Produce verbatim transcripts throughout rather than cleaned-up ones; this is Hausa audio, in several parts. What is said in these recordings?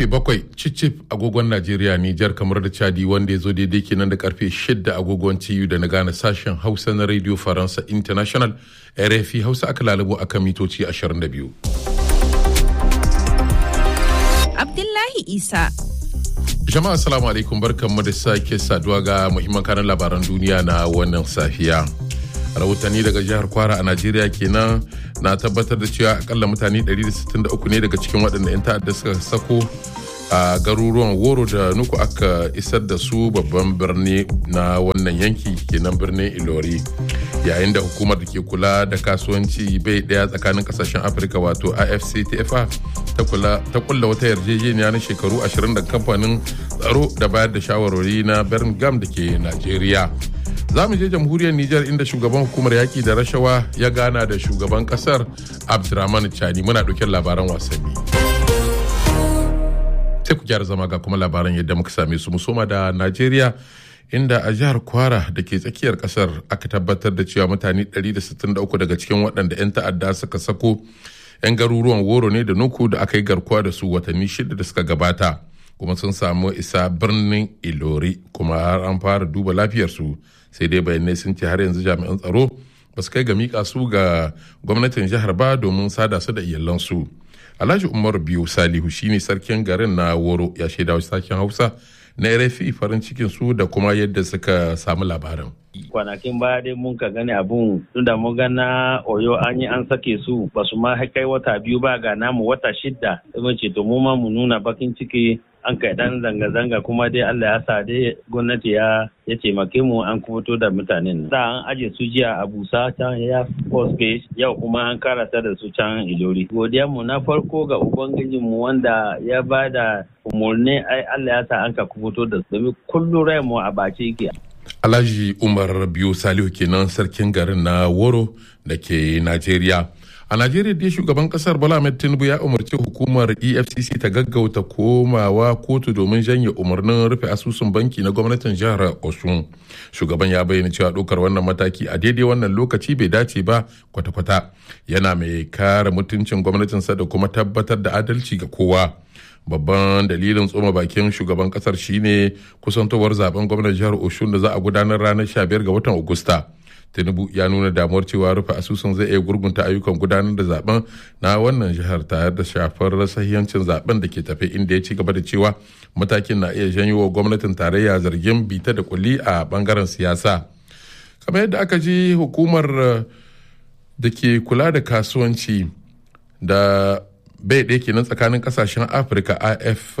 karfe bakwai cicif agogon Najeriya, Nijar, kamar da Chadi, wanda ya zo daidai kenan da karfe shida agogon T U da na gane sashen Hausa na Radio Faransa International R F I Hausa aka lalabo a kan mitoci ashirin da biyu. Abdullahi Isa. Jama'a assalamu alaikum, barkanmu da sake saduwa ga muhimman kanan labaran duniya na wannan safiya. Rahotanni daga jihar Kwara a Najeriya kenan na tabbatar da cewa akalla mutane ɗari da sittin da uku ne daga cikin waɗanda 'yan ta'adda suka sako a garuruwan Woro da Nuku aka isar da su babban birni na wannan yanki kenan birnin Ilori, yayin da hukumar da ke kula da kasuwanci bai daya tsakanin kasashen Afirka wato A F C T F A ta kulla wata yarjejeniya na shekaru ashirin da kamfanin tsaro da bayar da shawarwari na Birmingham da ke Najeriya. Za mu je jamhuriyar Nijar inda shugaban hukumar yaƙi da rashawa ya gana da shugaban ƙasar Abdurrahman Chani. Muna ɗauke labaran wasanni. Sai ku gyara zama ga kuma labaran yadda muka same su, musoma da Najeriya inda a jihar Kwara da ke tsakiyar ƙasar aka tabbatar da cewa mutane ɗari da sittin da uku daga cikin waɗanda 'yan ta'adda suka sako 'yan garuruwan Woro ne da Nuku da aka yi garkuwa da su watanni shida da suka gabata, kuma sun samu isa birnin Ilori kuma har an fara duba lafiyarsu. Sai dai bayanai sun ce har yanzu jami'an tsaro ba su kai ga mika su ga gwamnatin jihar ba domin sada su da iyalansu. Alhaji Umar Biyu Salihu shine sarkin garin na Woro, ya shaida wasu sakin Hausa na R F I farin cikin su da kuma yadda suka samu labarin. Kwanakin baya dai mun ka gani abun tunda mun ga na Oyo an yi an sake su ba su ma kai wata biyu ba, ga namu wata shida. Mun ce to mu ma mu nuna bakin ciki, an kai dan zanga-zanga kuma dai Allah ya sa dai gwamnati ya ya taimake mu an fito da mutanen. Da an aje su jiya a Busa can ya Force Base, yau kuma an karasa da su can Ilori. Godiya mu na farko ga ubangijin mu wanda ya bada umurni, ai Allah ya sa an ka fito da su domin kullum rai mu a bace yake. Alhaji Umar Biyu Salihu kenan sarkin garin na Woro da ke Najeriya. A Najeriya dai shugaban kasar Bola Ahmed Tinubu ya umarci hukumar E F C C ta gaggauta komawa kotu domin janye umarnin rufe asusun banki na gwamnatin jihar Osun. Shugaban ya bayyana cewa ɗaukar wannan mataki a daidai wannan lokaci bai dace ba kwata-kwata, yana mai kare mutuncin gwamnatinsa da kuma tabbatar da adalci ga kowa. Babban dalilin tsoma bakin shugaban kasar shine kusantowar zaben gwamnan jihar Osun da za a gudanar ranar sha biyar ga watan Agusta. Tinubu ya nuna damuwar cewa rufe asusun zai iya gurgunta ayyukan gudanar da zaben na wannan jihar tare da shafar sahihancin zaben da ke tafe, inda ya ci gaba da cewa matakin na iya janyo wa gwamnatin tarayya zargin bita da kulli a bangaren siyasa. Kamar yadda aka ji, hukumar da ke kula da kasuwanci da bai ɗaya kenan tsakanin kasashen Afirka A F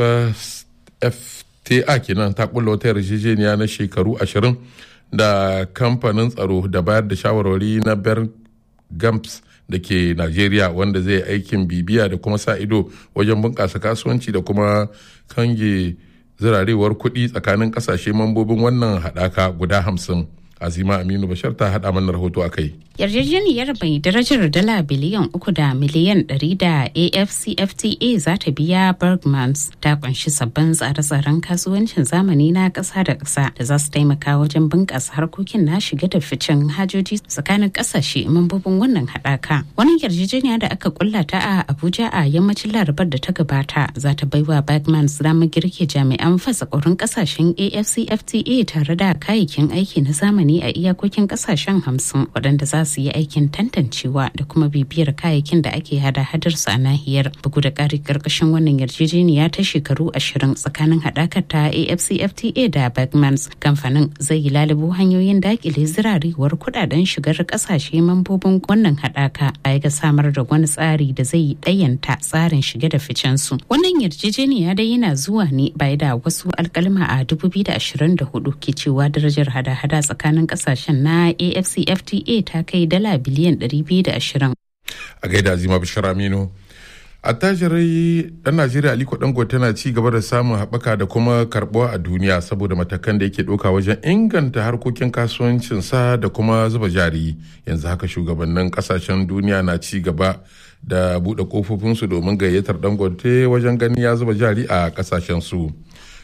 T A kenan ta kulla wata yarjejeniya na shekaru ashirin da kamfanin tsaro da bayar da shawarwari na Birmingham da ke Najeriya, wanda zai aikin bibiya da kuma sa ido wajen bunƙasa kasuwanci da kuma kange zirarewar kuɗi tsakanin ƙasashe mambobin wannan haɗaka guda hamsin. Azima Aminu Bashar ta haɗa mana rahoto a kai. Yarjejeniyar mai darajar dala biliyan uku da miliyan ɗari da A F C F T A za ta biya Bergmans ta kunshi sabbin tsare-tsaren kasuwancin zamani na ƙasa da ƙasa da za su taimaka wajen bunƙasa harkokin na shiga da ficen hajoji tsakanin ƙasashe mambobin wannan haɗaka. Wannan yarjejeniya da aka kulla ta a Abuja a yammacin Larabar da ta gabata za ta baiwa Bergmans damar girke jami'an fasa ƙorin ƙasashen A F C F T A tare da kayayyakin aiki na zamani a iyakokin kasashen hamsin waɗanda za su yi aikin tantancewa da kuma bibiyar kayayyakin da ake hada hadarsu a nahiyar. Bugu da ƙari ƙarƙashin wannan yarjejeniya ta shekaru ashirin tsakanin haɗakar ta A F C F T A da Bergmans, kamfanin zai yi lalubo hanyoyin daƙile zirarewar kuɗaɗen shigar ƙasashe mambobin wannan haɗaka baya ga samar da wani tsari da zai yi ɗayanta tsarin shige da ficen su. Wannan yarjejeniya dai yana zuwa ne baya da wasu alƙalma a dubu biyu da ashirin da hudu ke cewa darajar hada-hada tsakanin kasashen na A F C F T A ta kai dala biliyan ɗari biyu da ashirin. A gaida Azima Bashir Aminu. Attajirai ɗan Najeriya Aliko Dangote tana ci gaba da samun haɓaka da kuma karɓuwa a duniya saboda matakan da yake ɗauka wajen inganta harkokin kasuwancinsa da kuma zuba jari. Yanzu haka shugabannin ƙasashen duniya na ci gaba da buɗe ƙofofinsu domin gayyatar Dangote wajen gani ya zuba jari a ƙasashensu.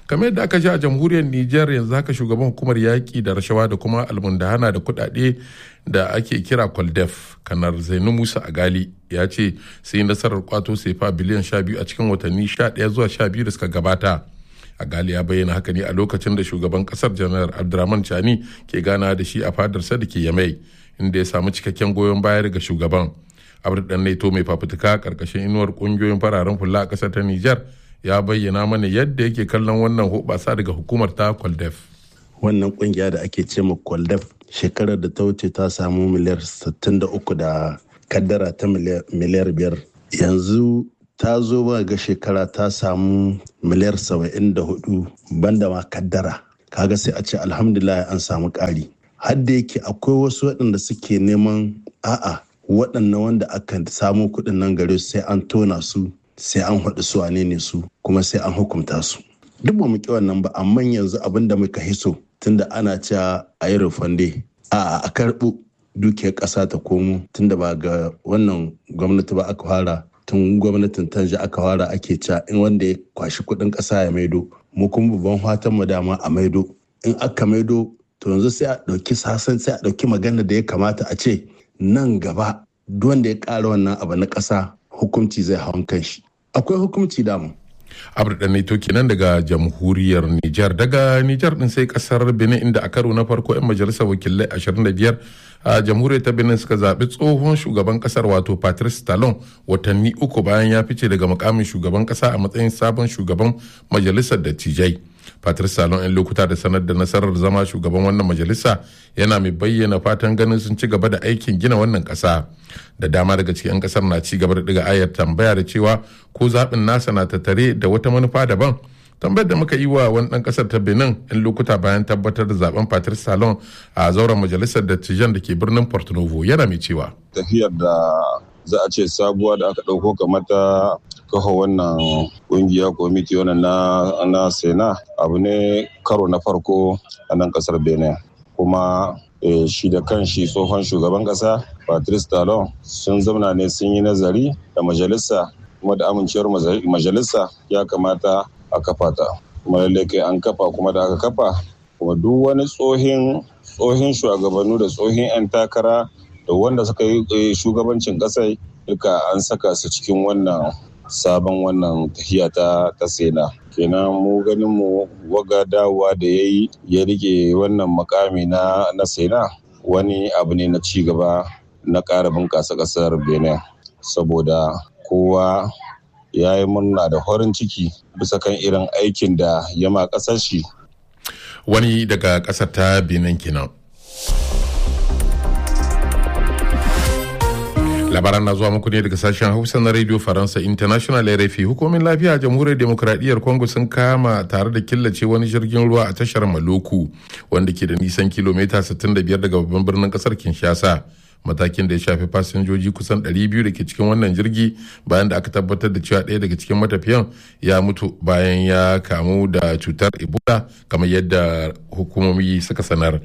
kamar yadda aka ji a jamhuriyar Nijar yanzu haka shugaban hukumar yaƙi da rashawa da kuma almundahana da kuɗaɗe da ake kira Koldef kanar Zainu Musa Agali ya ce sai nasarar kwato sefa biliyan sha biyu a cikin watanni sha ɗaya zuwa sha biyu da suka gabata. Agali ya bayyana haka ne a lokacin da shugaban kasar janar Abdurrahman Chani ke gana da shi a fadarsa da ke Yamai inda ya samu cikakken goyon baya daga shugaban. Abdul Dan Naito mai fafutuka karkashin inuwar kungiyoyin fararen hula a kasar ta Nijar ya bayyana mana yadda yake kallon wannan hubasa daga hukumar ta Koldef. Wannan kungiya da ake ce ma Koldef shekarar da ta wuce ta samu miliyar sittin da uku da kaddara ta miliyar biyar. Yanzu ta zo ba ga shekara ta samu miliyar saba'in da hudu banda ma kaddara. Kaga sai a ce alhamdulillah an samu ƙari. Har da yake akwai wasu waɗanda suke neman a'a waɗannan wanda aka samu kuɗin nan gare su sai an tona su sai an haɗu su wane ne su kuma sai an hukunta su. Duk ba mu ƙi wannan ba amma yanzu abin da muka hiso tunda ana cewa a yi rufande a a karɓo dukiyar ƙasa ta komo tunda ba ga wannan gwamnati ba aka fara tun gwamnatin tanja aka fara ake cewa in wanda ya kwashi kuɗin ƙasa ya maido mu kuma babban fatan mu dama a maido in aka maido to yanzu sai a ɗauki sasan sai a ɗauki magana da ya kamata a ce nan gaba duk wanda ya ƙara wannan abu na ƙasa hukunci zai hawan kanshi akwai hukunci damu. Abdul Dan Naito kenan daga jamhuriyar Nijar. Daga Nijar din sai kasar Benin inda a karo na farko 'yan majalisar wakilai ashirin da biyar a jamhuriyar ta Benin suka zaɓi tsohon shugaban kasar wato Patrice Talon watanni uku bayan ya fice daga mukamin shugaban kasa a matsayin sabon shugaban majalisar dattijai. Patrice Talon 'yan lokuta da sanar da nasarar zama shugaban wannan majalisa yana mai bayyana fatan ganin sun ci gaba da aikin gina wannan kasa. Da dama daga cikin 'yan kasar na ci gaba da diga ayar tambaya da cewa ko zaɓin nasa na tattare da wata manufa daban. Tambayar da muka yi wa wani ɗan ƙasar ta Benin 'yan lokuta bayan tabbatar da zaben Patrice Talon a zauren majalisar dattijan da ke birnin Porto Novo yana mai cewa. Tafiyar da za a ce sabuwa da aka ɗauko kamar ta kafa wannan ƙungiya komiti wannan na, na Sena abu ne karo na farko a nan ƙasar Benin. Kuma e, shi da kan shi tsohon shugaban ƙasa Patrice Talon sun zauna ne sun yi nazari da majalisa kuma da amincewar majalisa ya kamata a kafa ta. Kuma lallai kai an kafa kuma da aka kafa kuma duk wani tsohin tsohin shugabannu da tsohin 'yan takara da wanda suka yi shugabancin ƙasai duka an saka su cikin wannan sabon wannan tafiya ta ta Sena. Kenan mu ganin mu waga dawowa da ya yi ya rike wannan makami na na Sena wani abu ne na ci gaba na ƙara bunƙasa ƙasar Benin saboda kowa ya yi murna da farin ciki bisa kan irin aikin da ya ma ƙasar shi. Wani daga ƙasar ta Benin kenan. Labaran na zuwa muku ne daga sashen Hausa na Radio Faransa International R F I. Hukumin lafiya a Jamhuriyar Demokradiyyar Congo sun kama tare da killace wani jirgin ruwa a tashar Maloku wanda ke da nisan kilomita sittin da biyar daga babban birnin kasar Kinshasa. Matakin da ya shafi fasinjoji kusan ɗari biyu da ke cikin wannan jirgi bayan da aka tabbatar da cewa ɗaya daga cikin matafiyan ya mutu bayan ya kamu da cutar Ebola kamar yadda hukumomi suka sanar.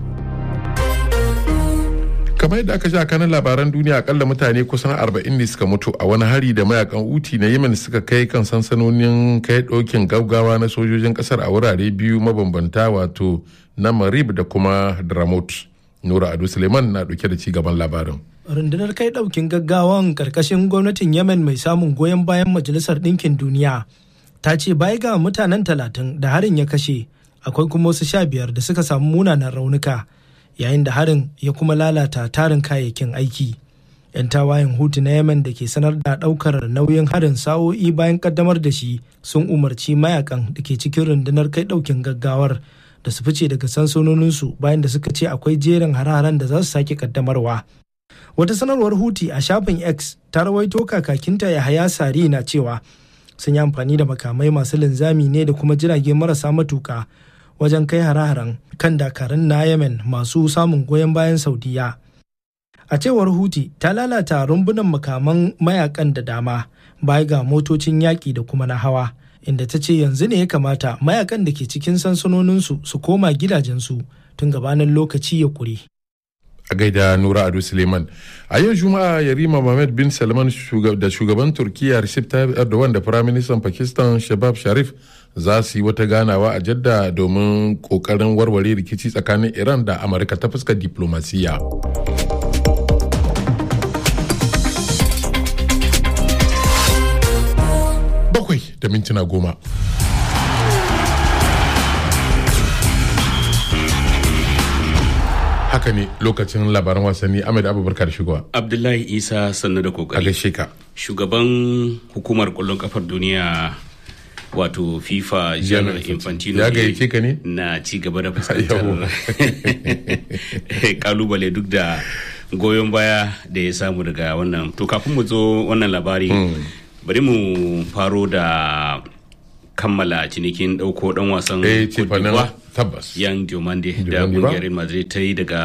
Kamar yadda aka sha kanan labaran duniya akalla mutane kusan arba'in ne suka mutu a wani hari da mayakan uti na Yemen suka kai kan sansanonin kai ɗaukin gaggawa na sojojin ƙasar a wurare biyu mabambanta wato na Marib da kuma Dramot. Nura Ado Suleiman na ɗauke da ci gaban labarin. Rundunar kai ɗaukin gaggawan ƙarƙashin gwamnatin Yemen mai samun goyon bayan Majalisar Ɗinkin Duniya ta ce baya ga mutanen talatin da harin ya kashe akwai kuma wasu sha biyar da suka samu munanan raunuka. Yayin da harin ya kuma lalata tarin kayayyakin aiki. 'Yan tawayen Hutu na Yemen da ke sanar da ɗaukar nauyin harin sa'o'i bayan kaddamar da shi sun umarci mayakan da ke cikin rundunar kai ɗaukin gaggawar da su fice daga sansanoninsu bayan da suka ce akwai jerin hare-haren da za su sake kaddamarwa. Wata sanarwar Huti a shafin X ta rawaito kakakinta Yahaya Sari na cewa sun yi amfani da makamai masu linzami ne da kuma jirage marasa matuka wajen kai hare-haren kan dakarun na Yemen masu samun goyon bayan Saudiya. A cewar Huti ta lalata rumbunan makaman mayakan da dama baya ga motocin yaƙi da kuma na hawa, inda ta ce yanzu ne ya kamata mayakan da ke cikin sansanoninsu su koma gidajensu tun gabanin lokaci ya ƙure. A gaida Nura Ado Suleiman. A yau Juma'a Yarima Mohammed bin Salman da shugaban Turkiyya Recep Tayyip Erdogan da Firaministan Pakistan Shehbaz Sharif za su yi wata ganawa a Jadda domin kokarin warware rikici tsakanin Iran da Amurka ta fuskar diplomasiya. Bakwai da mintuna goma. Haka ne lokacin labaran wasanni. Ahmed Abubakar shigowa. Abdullahi Isa sannu da kokari. A gaishe ka. Shugaban hukumar kwallon kafar duniya wato FIFA General Infantino ya gayyace ka ne na ci gaba da fuskantar kalubale duk da goyon baya da ya samu daga wannan. To kafin mu zo wannan labari bari mu faro da kammala cinikin dauko dan wasan Cote tabbas Yan Diomande da kungiyar Madrid ta yi daga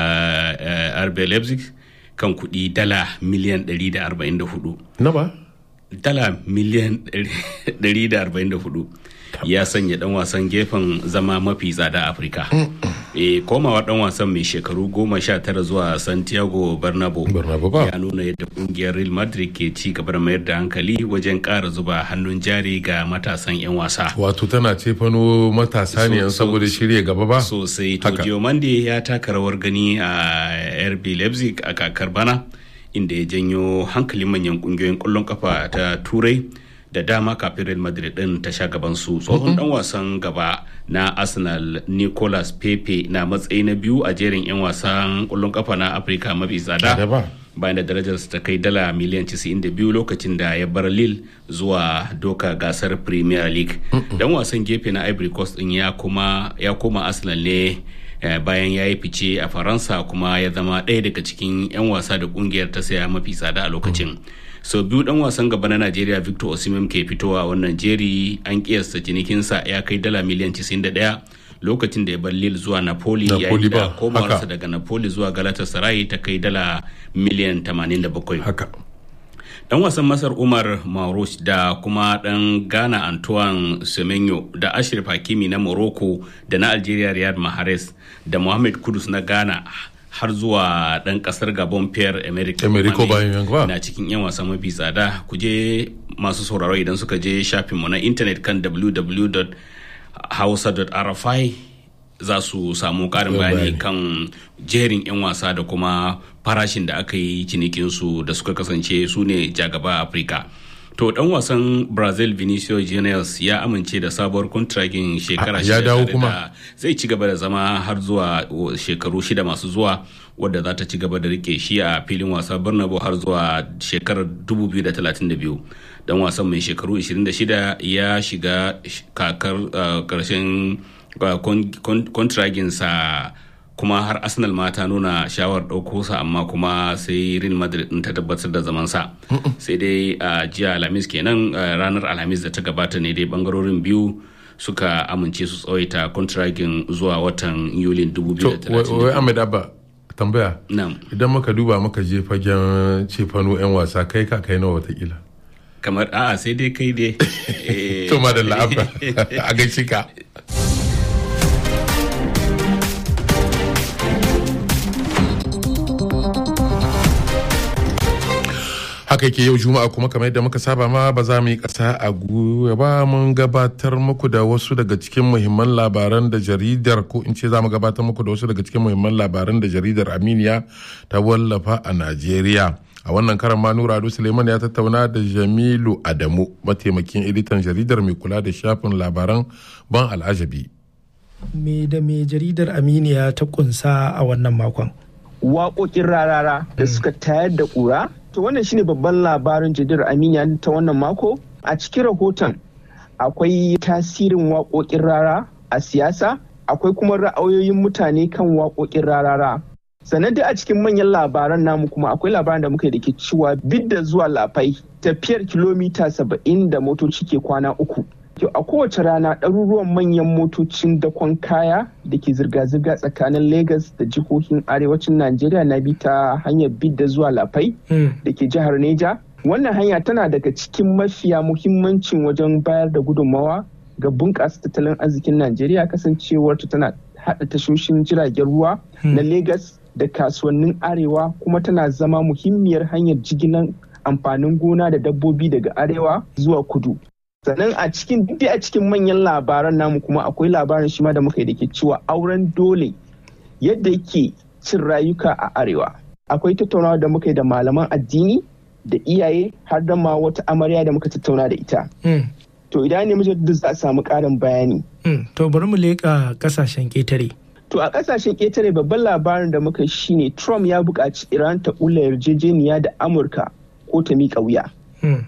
R B Leipzig kan kudi dala miliyan ɗari da arba'in da hudu. Na ba? Dala miliyan ɗari da arba'in da hudu ya sanya dan wasan gefen zama mafi tsada a Afirka. E, komawa dan wasan mai shekaru goma sha tara zuwa Santiago Bernabeu ya nuna yadda kungiyar Real Madrid ke ci gaba da mayar da hankali wajen ƙara zuba hannun jari ga matasan 'yan wasa. Wato tana cefano matasa ne saboda shirya gaba ba? Sosai. To Diomande ya taka rawar gani a R B Leipzig a kakar bana, inda ya janyo hankalin manyan kungiyoyin ƙwallon kafa ta Turai da dama kafin Real Madrid din ta sha gaban su. Tsohon dan wasan gaba na Arsenal Nicolas Pepe na matsayi na biyu a jerin 'yan wasan ƙwallon kafa na Afirka mafi tsada bayan da darajarsa ta kai dala miliyan casa'in da biyu lokacin da ya bar Lille zuwa doka gasar Premier League. Dan wasan gefe na Ivory Coast din ya kuma ya koma Arsenal ne bayan ya yi fice a Faransa kuma ya zama ɗaya daga cikin 'yan wasa da kungiyar ta saya mafi tsada a lokacin. sau biyu dan wasan gaba na Najeriya Victor Osimhen ke fitowa wannan jeri, an kiyasta cinikinsa ya kai dala miliyan casa'in da ɗaya lokacin da ya bar Lille zuwa Napoli, yayin da komawarsa daga Napoli zuwa Galatasaray ta kai dala miliyan tamanin da bakwai. Haka. Dan wasan Masar Umar Marouche da kuma dan Ghana Antoine Semenyo da Ashraf Hakimi na Morocco da na Algeria Riyad Mahrez da Mohamed Kudus na Ghana har zuwa dan kasar Gabon Pierre Emerick na cikin yan wasa mafi tsada. Ku je masu sauraro idan suka je shafinmu na intanet kan w w w dot hausa dot r f i za su samu karin bayani kan jerin yan wasa da kuma farashin da aka yi cinikinsu da suka kasance su ne jagaba a Afirka. To dan wasan Brazil Vinicius Juniors ya amince da sabuwar kontragin shekara shida da zai ci gaba da zama har zuwa shekaru shida masu zuwa, wadda za ta ci gaba da rike shi a filin wasa Bernabeu har zuwa shekarar dubu biyu da talatin da biyu. Dan wasan mai shekaru ashirin da shida ya shiga kakar karshen kontraginsa kuma har Arsenal ma ta nuna shawar ɗauko sa, amma kuma sai Real Madrid ɗin ta tabbatar da zaman sa. Sai dai a jiya Alhamis kenan, ranar Alhamis da ta gabata ne dai bangarorin biyu suka amince su tsawaita kontragin zuwa watan Yulin dubu biyu da talatin. Wai Ahmed Abba tambaya. Idan muka duba muka je fagen cefano 'yan wasa kai ka kai nawa watakila? Kamar a'a sai dai kai dai. To madalla Abba a gaishe ka. Haka yake yau Juma'a kuma kamar yadda muka saba ma ba za mu yi ƙasa a gwiwa ba, mun gabatar muku da wasu daga cikin muhimman labaran da jaridar ko in ce za mu gabatar muku da wasu daga cikin muhimman labaran da jaridar Aminiya ta wallafa a Najeriya. A wannan karan ma Nura Ado Suleiman ya tattauna da Jamilu Adamu, mataimakin editan jaridar mai kula da shafin labaran ban al'ajabi. Me da me jaridar Aminiya ta kunsa a wannan makon? Waƙoƙin rarara da suka tayar da ƙura. To wannan shine babban labarin jaridar Aminiya ta wannan mako. A cikin rahoton akwai tasirin waƙoƙin rara a siyasa, akwai kuma ra'ayoyin mutane kan waƙoƙin rarara. Sannan dai a cikin manyan labaran namu kuma akwai labaran da muka yi da ke cewa bidda zuwa Lafai tafiyar kilomita saba'in da motoci ke kwana uku. A kowace rana ɗaruruwan manyan motocin dakon kaya da ke zirga-zirga tsakanin Legas da jihohin arewacin Najeriya na bi ta hanyar bidda zuwa Lafai da ke jihar Neja. Wannan hanya tana daga cikin mafiya muhimmancin wajen bayar da gudunmawa ga bunƙasa tattalin arzikin Najeriya, kasancewarta tana haɗa tashoshin jiragen ruwa na Legas da kasuwannin arewa kuma tana zama muhimmiyar hanyar jigilar amfanin gona da dabbobi daga arewa zuwa kudu. Sannan a cikin duk a cikin manyan labaran namu kuma akwai labarin shi ma da muka yi da ke cewa auren dole yadda yake cin rayuka a arewa. Akwai tattaunawa da muka yi da malaman addini da iyaye har da ma wata amarya da muka tattauna da ita. Mm. To idan ne mijin da za a samu ƙarin bayani. Mm. To bari mu leƙa ƙasashen ƙetare. To a ƙasashen ƙetare babban labarin da muka shi ne Trump ya buƙaci Iran ta ƙulla yarjejeniya da Amurka ko ta miƙa wuya. Mm.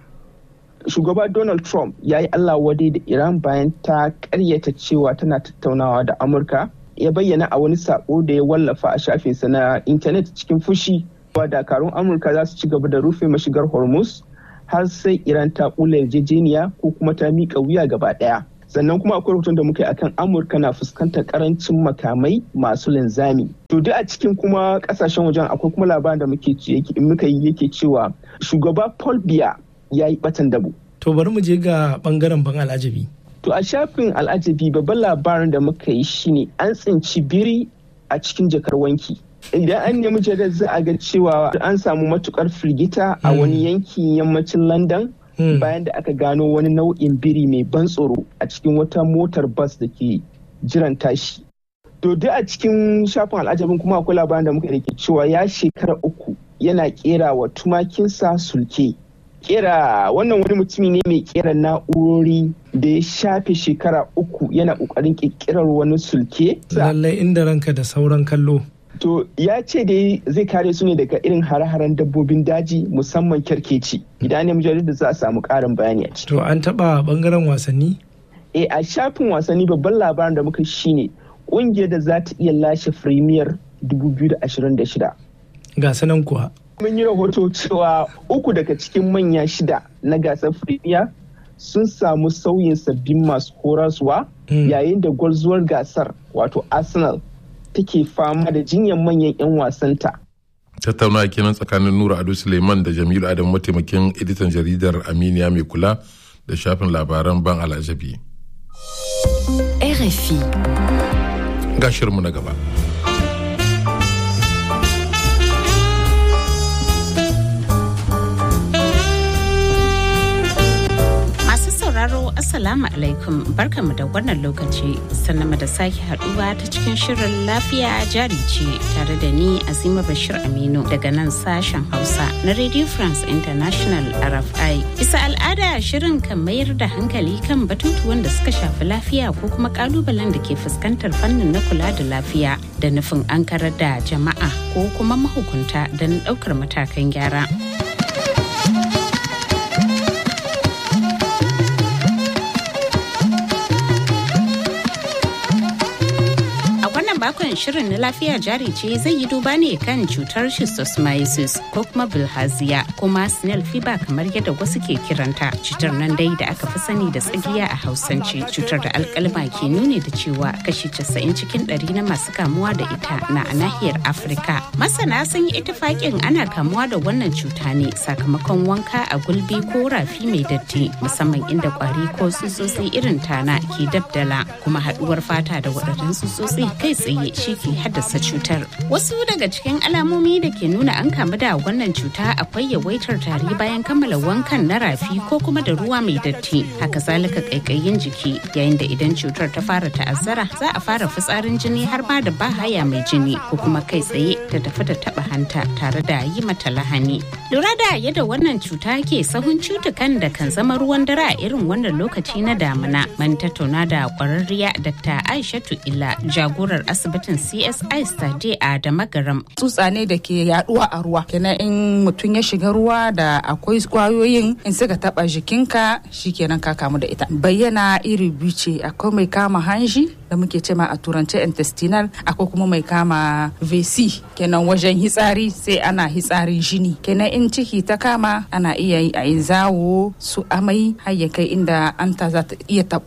Shugaba Donald Trump ya yi Allah wadai da Iran bayan ta ƙaryata cewa tana tattaunawa da Amurka. Ya bayyana a wani sako da ya wallafa a shafinsa na intanet cikin fushi wa dakarun Amurka za su ci gaba da rufe mashigar Hormuz har sai Iran ta kula yarjejeniya ko kuma ta miƙa wuya gaba ɗaya. Sannan kuma akwai rahoton da muka yi akan Amurka na fuskantar karancin makamai masu linzami. To duk a cikin kuma kasashen wajen akwai kuma labarin da muke muka yi yake cewa shugaba Paul Biya ya yi batan dabo. To bari mu je ga bangaren ban al'ajabi. To a shafin al'ajabi babban labarin da muka yi shine an tsinci biri a cikin jakar wanki. Idan an nemi jadar za a ga cewa an samu matukar firgita a wani yankin yammacin London bayan da aka gano wani nau'in biri mai ban tsoro a cikin wata motar bas da ke jiran tashi. To duk a cikin shafin al'ajabin kuma akwai labarin da muka yi cewa ya shekara uku yana kera wa tumakinsa sulke. Kera wannan wani mutumi ne mai kera na'urori da ya shafe shekara uku yana kokarin kirkirar wani sulke. Lallai inda ranka da sauran kallo. To ya ce dai zai kare su ne daga irin hare-haren dabbobin daji musamman kyarkeci. Idan ne mujallar da za a samu karin bayani a ciki. To an taba bangaren wasanni? Eh a shafin wasanni babban labarin da muka shine kungiyar da za ta iya lashe Premier dubu biyu da ashirin da shida. Ga sanan kuwa. Mun yi rahoto cewa uku daga cikin manya shida na gasar Premier sun samu sauyin sabbin masu horaswa yayin da gwarzuwar gasar wato Arsenal take fama da jinyar manyan 'yan wasanta. Tattaunawa kenan tsakanin Nura Ado Suleiman da Jamilu Adam mataimakin editan jaridar Aminiya mai kula da shafin labaran ban al'ajabi. R F I. Ga shirinmu na gaba. sauraro Assalamu alaikum barkamu da wannan lokaci sannan da sake haduwa ta cikin shirin lafiya jari ce tare da ni Azima Bashir Aminu daga nan sashen Hausa na Radio France International R F I. Bisa al'ada shirin kan mayar da hankali kan batutuwan da suka shafi lafiya ko kuma kalubalen da ke fuskantar fannin na kula da lafiya da nufin an karar da jama'a ko kuma mahukunta don daukar matakan gyara. Bakon shirin na lafiya jari ce zai yi duba ne kan cutar schistosomiasis ko kuma bilhaziya kuma snail fever kamar yadda wasu ke kiranta. Cutar nan dai da aka fi sani da tsagiya a hausance, cutar da alkalma ke nuni da cewa kashi casa'in cikin ɗari na masu kamuwa da ita na a nahiyar Afirka. Masana sun yi itifakin ana kamuwa da wannan cuta ne sakamakon wanka a gulbi ko rafi mai datti musamman inda kwari ko tsutsotsi irin tana ke dabdala kuma haduwar fata da waɗannan tsutsotsi kai tsaye shi ke haddasa cutar. Wasu daga cikin alamomi da ke nuna an kamu da wannan cuta akwai yawaitar tari bayan kammala wankan na rafi ko kuma da ruwa mai datti. Haka zalika kaikayin jiki yayin da idan cutar ta fara ta'azzara za a fara fitsarin jini har ma da bahaya mai jini ko kuma kai tsaye ta tafi da taba hanta tare da yi mata lahani. Lura da yadda wannan cuta ke sahun cutukan da kan zama ruwan dare a irin wannan lokaci na damina. Man tattauna da kwararriya Dakta Aishatu Illa jagorar asibitin C S I Stade a Damagaram. Tsutsa ne da ke yaduwa a ruwa. Kenan in mutum ya shiga ruwa da akwai kwayoyin in suka taba jikinka shikenan ka kamu da ita. Bayyana iri biyu ce, akwai mai kama hanji da muke cema a turance intestinal, akwai kuma mai kama V C kenan wajen hitsari sai ana hitsarin jini. Kenan in ciki ta kama ana iya yi a yi zawo su amai har ya kai inda anta za ta iya tabuwa.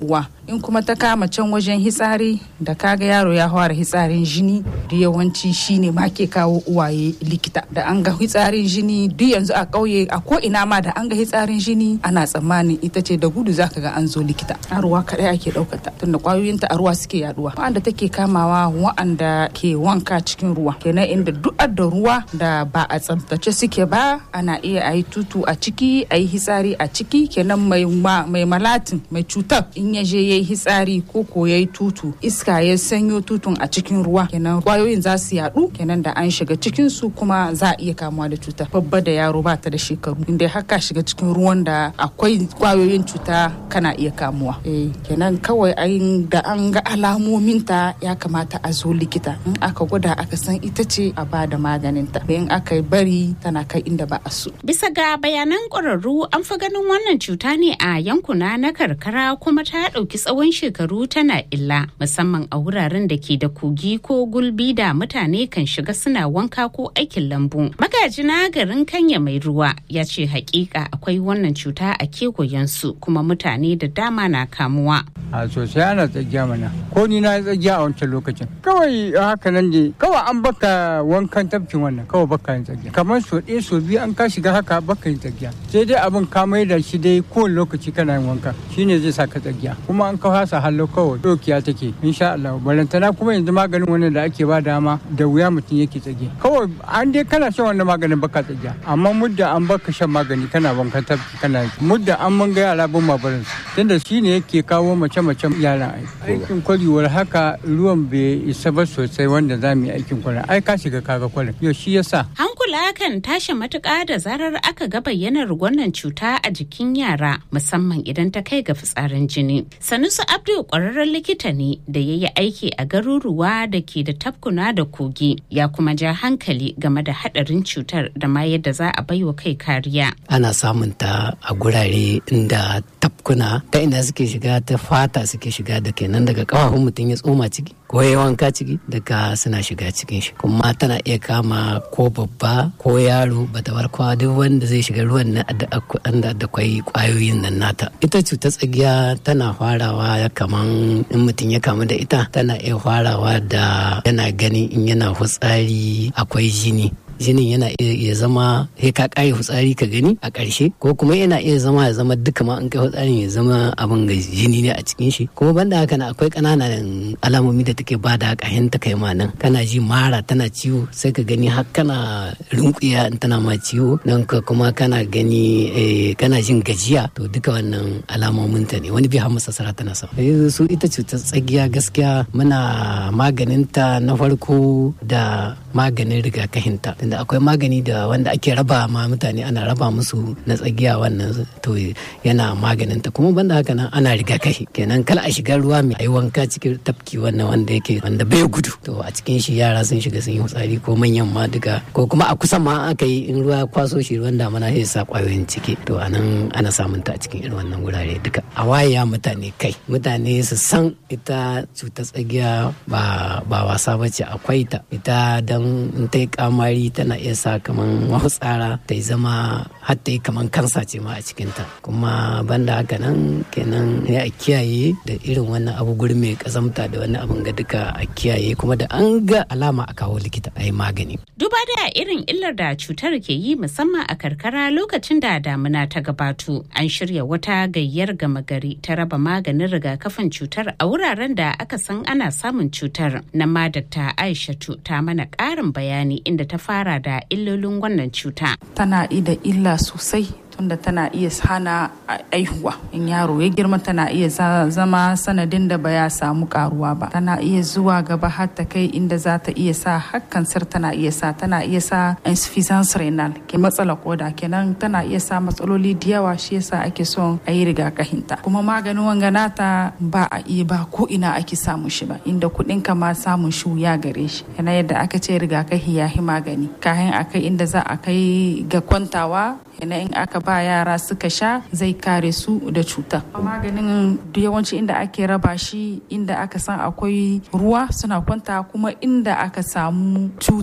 in kuma ta kama can wajen hitsari da kaga yaro ya fara hitsarin jini da yawanci shine ma ke kawo uwaye likita da an ga hitsarin jini duk yanzu a ƙauye a ko ina ma da an ga hitsarin jini ana tsammanin ita ce da gudu zaka ga an zo likita. A ruwa kadai ake ɗaukata tunda kwayoyin ta a ruwa suke yaduwa. Wanda take kamawa wa'anda ke wanka cikin ruwa kenan inda duk da ruwa da ba a tsaftace suke ba ana iya ayi tutu a ciki ayi hitsari a ciki kenan mai mai malatin mai cutar in ya je yayi hitsari ko ko yayi tutu iska ya sanyo tutun a cikin ruwa kenan kwayoyin za su yadu kenan da an shiga cikin su kuma za a iya kamuwa da cuta. Babba da yaro ba ta da shekaru inda haka shiga cikin ruwan da akwai kwayoyin cuta kana iya kamuwa. Eh kenan kawai ayin da an ga alamomin ta ya kamata a zo likita in aka gwada aka san ita ce a ba da maganin ta in aka bari tana kai inda ba a so. Bisa ga bayanan ƙwararru an fi ganin wannan cuta ne a yankuna na karkara kuma ta ɗauki tsawon shekaru tana illa musamman a wuraren da ke da kogi ko gulbi da mutane kan shiga suna wanka ko aikin lambu. Magajina garin Kanya mai ruwa ya ce hakika akwai wannan cuta a kewayensu kuma mutane da dama na kamuwa. A sosai ana tsagiya mana ko ni na tsagiya a wancan lokacin kawai haka nan ne kawai an baka wankan tafkin wannan kawai baka yin tsagiya kamar so ɗaya so biyu an ka shiga haka baka yin tsagiya sai dai abin ka mai da shi dai kowane lokaci kana yin wanka shine zai saka tsagiya kuma an kawo hasa hallo kawai dokiya take insha Allah barantana kuma yanzu maganin wannan da ake ba dama da wuya mutum yake tsage kawai an dai kana shan wannan maganin baka tsagiya amma mudda an baka shan magani kana wankan tafki kana mudda an mun ga yara bin mabarin tunda shine yake kawo mace mace yaran aikin kwariwar haka ruwan bai isa ba sosai wanda za mu yi aikin kwarin ai ka shiga kaga kwarin yau shi yasa hankula kan tashi matuƙa da zarar aka ga bayyanar wannan cuta a jikin yara musamman idan ta kai ga fitsarin jini. Sanusi Abdul ƙwararren likita ne da ya yi aiki a garuruwa da ke da tafkuna da kogi ya kuma ja hankali game da haɗarin cutar da ma yadda za a baiwa kai kariya. Ana samun ta a gurare inda tafkuna ta ina suke shiga ta fata suke shiga da kenan daga kafafun mutum ya tsoma ciki ko ya wanka ciki daga suna shiga cikin shi kuma tana iya kama ko babba ko yaro bata warkwa duk wanda zai shiga ruwan na da da kwai kwayoyin nan nata. Ita cutar tsagiya tana farawa kaman in mutum ya kamu da ita tana iya farawa da yana gani in yana hutsari akwai jini jinin yana iya zama sai ka kare hutsari ka gani a ƙarshe ko kuma yana iya zama ya zama duka ma in kai hutsarin ya zama abin ga jini ne a cikin shi kuma banda haka na akwai ƙananan alamomi da take bada ƙahin ta kai ma nan kana ji mara tana ciwo sai ka gani har kana rinkuya in tana ma ciwo nan ka kuma kana gani kana jin gajiya to duka wannan alamomin ta ne wani bi har masasara tana sa su ita cutar tsagiya gaskiya muna maganin ta na farko da maganin rigakafinta da akwai magani da wanda ake raba ma mutane ana raba musu na tsagiya wannan to yana maganin ta kuma banda haka nan ana rigakafi kenan kala a shiga ruwa mai ayi wanka cikin tafki wannan wanda yake wanda bai gudu to a cikin shi yara sun shiga sun yi hutsari ko manyan ma duka ko kuma a kusa ma aka yi in ruwa kwaso shi ruwan damana sai sa kwayoyin ciki to anan ana samun ta a cikin irin wannan wurare duka a waya mutane kai mutane su san ita cutar tsagiya ba ba wasa bace akwai ta ita dan in ta yi kamari tana iya sa kaman tsara ta zama har ta yi kaman kansa ce ma a cikinta kuma banda haka nan kenan ya a kiyaye da irin wannan abu guri mai kazamta da wani abin ga duka a kiyaye kuma da an ga alama a kawo likita a yi magani. Duba da irin illar da cutar ke yi musamman a karkara lokacin da damuna ta gabato an shirya wata gayyar gama gari ta raba maganin rigakafin cutar a wuraren da aka san ana samun cutar na ma Dakta Aishatu ta mana ƙarin bayani inda ta fara da illolin wannan cuta. Tana da illa sosai tunda tana iya hana aihuwa in yaro ya girma tana iya zama sanadin da ba ya samu karuwa ba tana iya zuwa gaba har ta kai inda za ta iya sa har kansar tana iya sa tana iya sa insuffisance renal ke matsala koda kenan tana iya sa matsaloli da yawa shi yasa ake son a yi rigakafinta kuma maganin wanga nata ba a iya ba ko ina ake samun shi ba inda kuɗin ka ma samun shi wuya gare shi yana yadda aka ce rigakafi ya yi magani kayan akai inda za a kai ga kwantawa yana in aka ba yara suka sha zai kare su da cuta. Maganin yawanci inda ake raba shi inda aka san akwai ruwa suna kwanta kuma inda aka samu cuta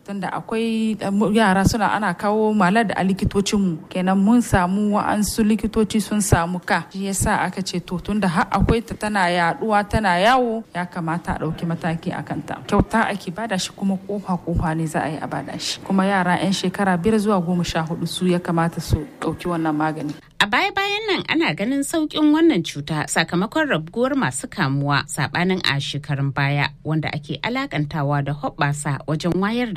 tunda akwai yara suna ana kawo malar da a likitocinmu kenan mun samu wa'ansu likitoci sun samu ka shi yasa aka ce to tunda har akwai ta tana yaduwa tana yawo ya kamata a ɗauki mataki a kanta kyauta ake bada shi kuma kofa kofa ne za a yi a bada shi kuma yara 'yan shekara biyar zuwa goma sha hudu su ya kamata su ɗauki wannan magani. A baya-bayan nan ana ganin sauƙin wannan cuta sakamakon raguwar masu kamuwa saɓanin a shekarun baya wanda ake alakantawa da hoɓɓasa wajen wayar da